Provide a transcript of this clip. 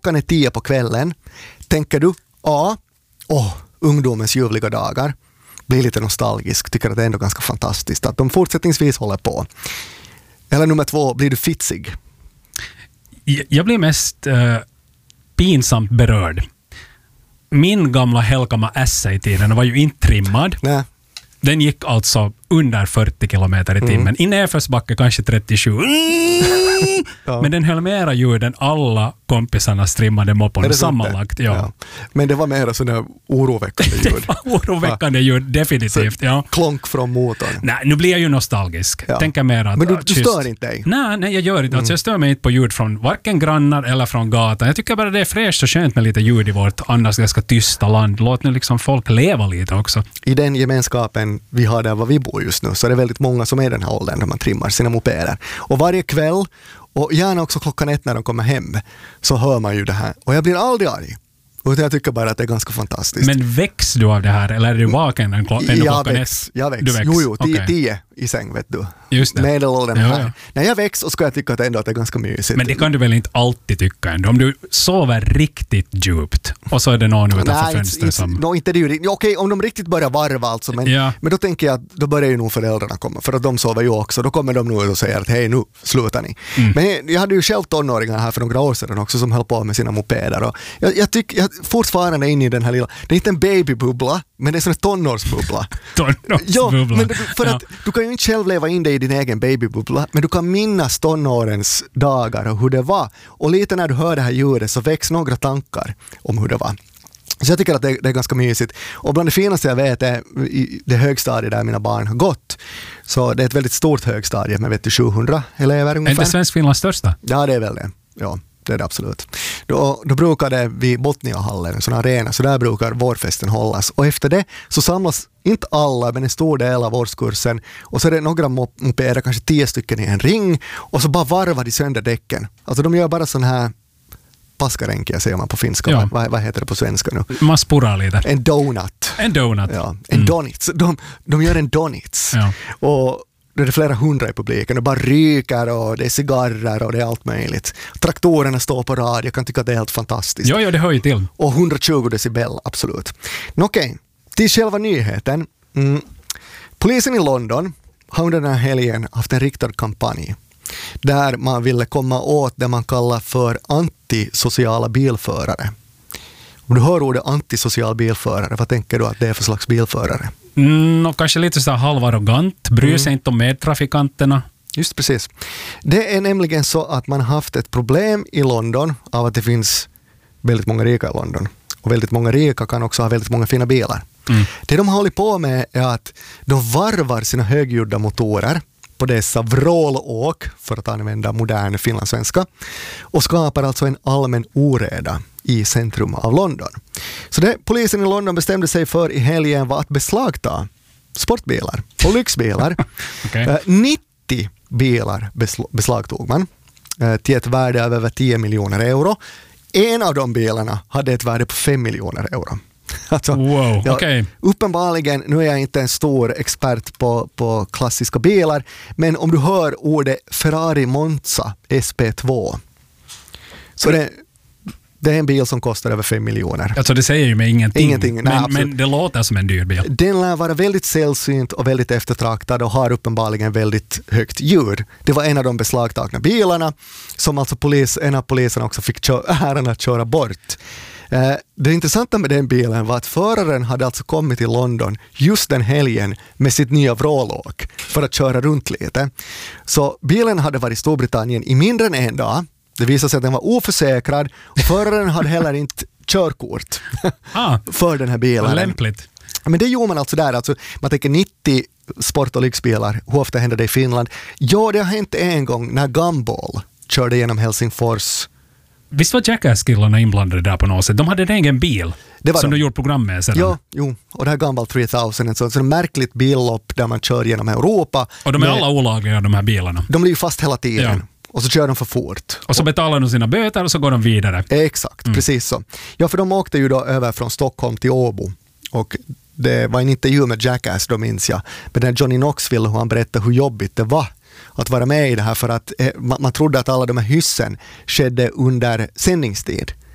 klockan är 10 på kvällen. Tänker du ungdomens ljuvliga dagar. Blir lite nostalgisk. Tycker att det är ändå ganska fantastiskt att de fortsättningsvis håller på. Eller nummer 2, blir du fitsig? Jag blir mest pinsamt berörd. Min gamla Helkama S i tiden var ju inte trimmad. Nej. Den gick alltså under 40 kilometer i timmen. I nedförsbacke kanske 37. Ja. Men den höll mera ljud än alla kompisarna strimmade moppon sammanlagt. Ja. Men det var mer sådana oroväckande ljud. Det var oroväckande ljud, definitivt. Ja. Klonk från motorn. Nej, nu blir jag ju nostalgisk. Ja. Tänker mer att, men du stör inte dig? Nej, jag gör inte. Alltså, jag stör mig inte på ljud från varken grannar eller från gatan. Jag tycker bara det är fräscht och skönt med lite ljud i vårt annars ganska tysta land. Låt nu liksom folk leva lite också. I den gemenskapen vi har där var vi bor just nu så är det väldigt många som är i den här åldern när man trimmar sina mopeder. Och varje kväll och gärna också klockan 1 när de kommer hem så hör man ju det här. Och jag blir aldrig arg. Och jag tycker bara att det är ganska fantastiskt. Men väcks du av det här eller är du vaken än klockan 1? Jag väcks. Jo, 10 i säng vet du. Just det. Medelåldern här. Ja. När jag väcks så ska jag tycka att det är ganska mysigt. Men det kan du väl inte alltid tycka ändå. Om du sover riktigt djupt och så är det någon utanför fönstret som... inte det ju. Okej, om de riktigt börjar varva alltså. Men då tänker jag att då börjar ju nog föräldrarna komma. För att de sover ju också. Då kommer de nog och säger att hej nu slutar ni. Men jag hade ju själv tonåringar här för några år sedan också som höll på med sina mopeder. Och jag tycker fortfarande inne i den här lilla... Det är inte en babybubbla, men det är en sån här tonårsbubbla. Ja, men för att du kan ju inte själv leva in dig i din egen babybubbla, men du kan minnas tonårens dagar och hur det var. Och lite när du hör det här ljudet så väcks några tankar om hur det var. Så jag tycker att det är ganska mysigt. Och bland det finaste jag vet är i det högstadiet där mina barn har gått. Så det är ett väldigt stort högstadie med 700 elever ungefär. Är det Svenskfinlands största? Ja, det är väl det. Ja. Det är det absolut. Då brukar det vid Botniahallen, en sån arena, så där brukar vårfesten hållas. Och efter det så samlas inte alla, men en stor del av årskursen. Och så är det några mopeder, kanske 10 stycken i en ring. Och så bara varvar de sönder däcken. Alltså de gör bara sån här paskaränkiä säger man på finska. Ja. Vad heter det på svenska nu? Man spurrar lite. En donut. En donut. Ja, en donuts. De gör en donuts. Ja. Och det är flera hundra i publiken och bara ryker och det är cigarrer och det är allt möjligt. Traktorerna står på rad, jag kan tycka att det är helt fantastiskt. Ja, det hör ju till. Och 120 decibel, absolut. Okej, till själva nyheten. Polisen i London har under den här helgen haft en riktad kampanj där man ville komma åt det man kallar för antisociala bilförare. Om du hör ordet antisocial bilförare, vad tänker du att det är för slags bilförare? Och kanske lite så halvarrogant, bryr sig inte om medtrafikanterna. Just precis. Det är nämligen så att man har haft ett problem i London av att det finns väldigt många rika i London. Och väldigt många rika kan också ha väldigt många fina bilar. Det de har hållit på med är att de varvar sina högljudda motorer på dessa vrålåk, för att använda modern finlandssvenska, och skapar alltså en allmän oreda i centrum av London. Så det polisen i London bestämde sig för i helgen var att beslagta sportbilar och lyxbilar. Okay. 90 bilar beslagtog man till ett värde av över 10 miljoner euro. En av de bilarna hade ett värde på 5 miljoner euro. Alltså, wow, okay. Uppenbarligen, nu är jag inte en stor expert på klassiska bilar, men om du hör ordet Ferrari Monza SP2 så det är en bil som kostar över 5 miljoner. Alltså det säger ju mig ingenting. Nej, men det låter som en dyr bil. Den lär vara väldigt sällsynt och väldigt eftertraktad och har uppenbarligen väldigt högt ljud. Det var en av de beslagtagna bilarna som alltså en av poliserna också fick äran att köra bort. Det intressanta med den bilen var att föraren hade alltså kommit till London just den helgen med sitt nya vrålåk för att köra runt lite. Så bilen hade varit i Storbritannien i mindre än en dag. Det visade sig att den var oförsäkrad och föraren hade heller inte körkort för den här bilen. Lämpligt. Men det gjorde man alltså där. Alltså, man tänker 90 sport- och lyxbilar. Hur ofta hände det i Finland? Ja, det har hänt en gång när Gumball körde genom Helsingfors. Visst var Jackass-killarna inblandade där på något sätt? De hade en egen bil som de gjort program med sedan. Ja, och det här Gumball 3000, så ett märkligt billopp där man kör genom Europa. Och de är alla olagliga, de här bilarna. De blir ju fast hela tiden. Ja. Och så kör de för fort. Och så betalar de sina böter och så går de vidare. Exakt, precis så. Ja, för de åkte ju då över från Stockholm till Åbo. Och det var en intervju med Jackass, då minns jag. Men när Johnny Knoxville, han berättade hur jobbigt det var att vara med i det här, för att man trodde att alla de här hyssen skedde under sändningstid.